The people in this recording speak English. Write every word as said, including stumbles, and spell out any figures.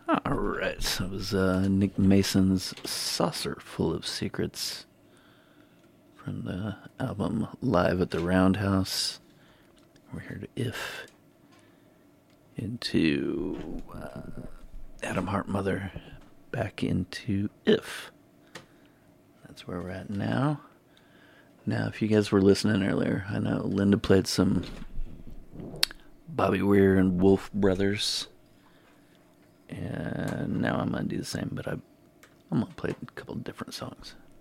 All right, that was uh, Nick Mason's Saucer Full of Secrets from the album Live at the Roundhouse. We're here to If into uh, Adam Hart Mother back into If. That's where we're at now. Now, if you guys were listening earlier, I know Linda played some Bobby Weir and Wolf Brothers. And now I'm going to do the same, but I, I'm going to play a couple different songs.